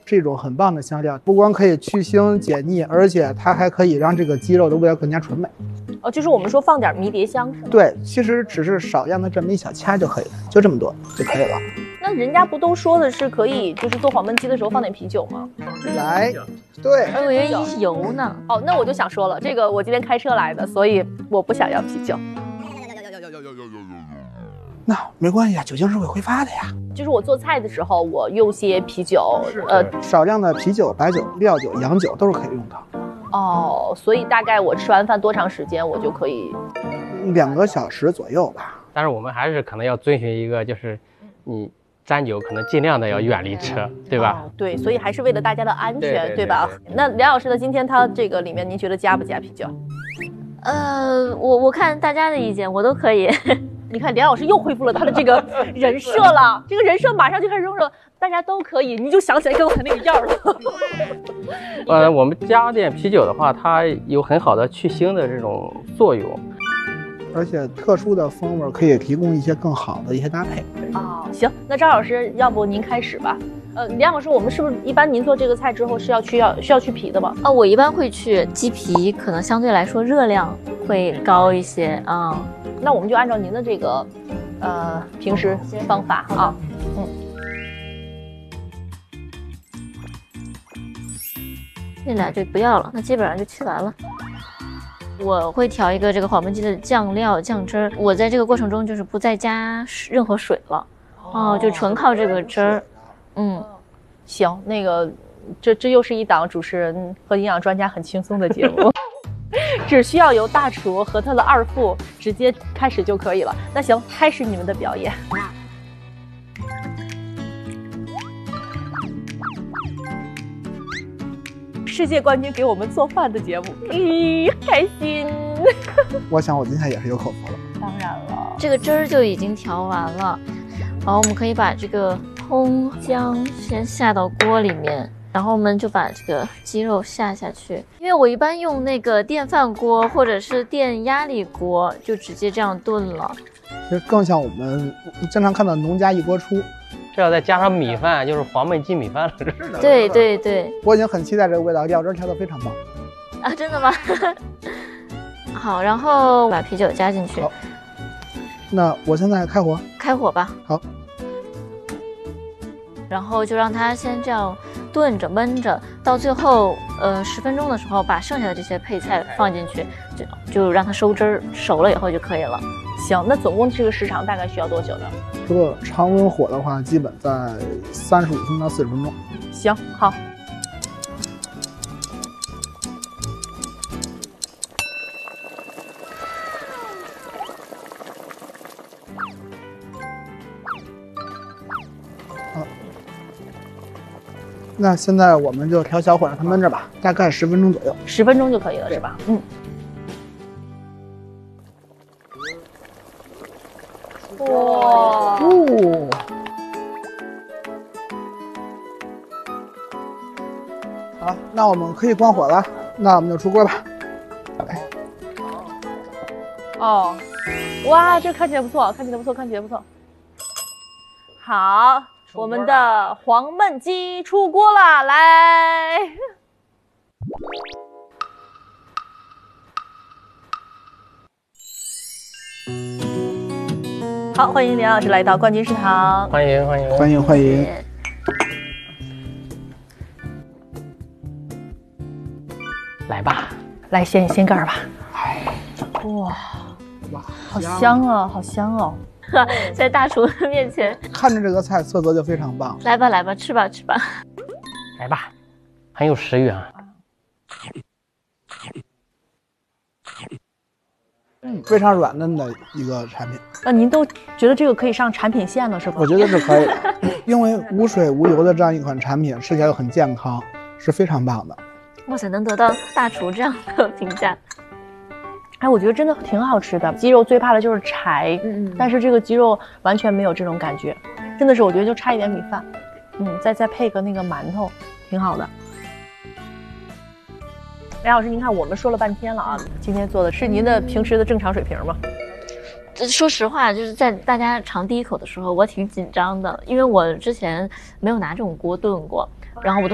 是一种很棒的香料，不光可以去腥解腻，而且它还可以让这个鸡肉的味道更加纯美。 哦，就是我们说放点迷迭香是吗？ 对，其实只是少量的这么一小掐就可以了，就这么多就可以了。 那人家不都说的是可以，就是做黄焖鸡的时候放点啤酒吗？ 来，对， 我以为油呢。 哦，那我就想说了，这个我今天开车来的，所以我不想要啤酒。 那没关系啊，酒精是会挥发的呀。 就是我做菜的时候，我用些啤酒， 少量的啤酒、白酒、料酒、洋酒都是可以用的。 哦，所以大概我吃完饭多长时间我就可以 ？2个小时左右吧。 但是我们还是可能要遵循一个，就是你沾酒可能尽量的要远离车，对吧？ 哦，对，所以还是为了大家的安全，对吧？那梁老师呢？今天他这个里面您觉得加不加啤酒？ 我看大家的意见我都可以。 你看梁老师又恢复了他的这个人设了，这个人设马上就开始扔着，大家都可以，你就想起来刚才那个样了。 我们加点啤酒的话，它有很好的去腥的这种作用， 而且特殊的风味可以提供一些更好的一些搭配。 哦，行，那张老师，要不您开始吧？梁老师，我们是不是一般您做这个菜之后是需要去皮的吗？ 我一般会去，鸡皮可能相对来说热量会高一些啊。 那我们就按照您的这个平时方法啊， 这俩就不要了，那基本上就切完了。我会调一个这个黄焖鸡的酱料酱汁儿，我在这个过程中就是不再加任何水了，就纯靠这个汁儿。 行，那个这又是一档主持人和营养专家很轻松的节目。只需要由大厨和他的二副直接开始就可以了。那行，开始你们的表演。世界冠军给我们做饭的节目，开心。 我想我今天也是有口福了。 当然了， 这个汁儿就已经调完了，然后我们可以把这个葱姜先下到锅里面。然后我们就把这个鸡肉下去，因为我一般用那个电饭锅或者是电压力锅，就直接这样炖了。 其实更像我们经常看到农家一锅出， 这要再加上米饭，就是黄焖鸡米饭了。 对对对， 我已经很期待这个味道，料汁调得非常棒。 啊，真的吗？好，然后把啤酒加进去。 好，那我现在开火。 开火吧。 好。 然后就让它先这样炖着焖着，到最后10分钟的时候，把剩下的这些配菜放进去，就让它收汁儿，熟了以后就可以了。 行，那总共这个时长大概需要多久呢？ 这个常温火的话，基本在35分到40分钟。 行，好。 那现在我们就调小火让它焖着吧，大概10分钟左右。 10分钟就可以了，是吧？哇！ 好，那我们可以关火了，那我们就出锅吧。 哦，哇，这看起来不错，看起来不错，看起来不错。好。我们的黄焖鸡出锅了，来！好，欢迎梁老师来到冠军食堂， 欢迎欢迎欢迎欢迎！ 来吧， 来掀盖吧。哇，好香啊，好香哦！ 在大厨的面前看着这个菜色泽就非常棒。 来吧来吧，吃吧吃吧， 来吧，很有食欲啊。 非常软嫩的一个产品。 那您都觉得这个可以上产品线了是吧？ 我觉得是可以的，因为无水无油的这样一款产品，吃起来又很健康，是非常棒的。 哇塞，能得到大厨这样的评价。 哎，我觉得真的挺好吃的。鸡肉最怕的就是柴，但是这个鸡肉完全没有这种感觉，真的是我觉得就差一点米饭，再配个那个馒头，挺好的。梁老师，您看我们说了半天了啊，今天做的是您的平时的正常水平吗？ 说实话，就是在大家尝第一口的时候，我挺紧张的，因为我之前没有拿这种锅炖过，然后我都